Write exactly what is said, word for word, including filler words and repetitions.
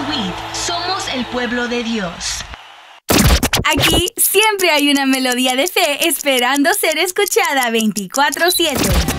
Suite. Somos el pueblo de Dios. Aquí siempre hay una melodía de fe esperando ser escuchada veinticuatro siete.